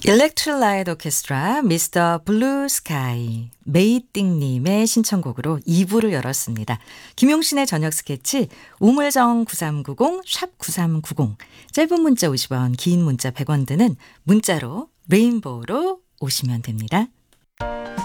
Electric Light Orchestra, Mr. Blue Sky, 메이띵님의 신청곡으로 2부를 열었습니다. 김용신의 저녁 스케치, 우물정 9390, 샵 9390, 짧은 문자 50원, 긴 문자 100원 드는 문자로 레인보우로 오시면 됩니다.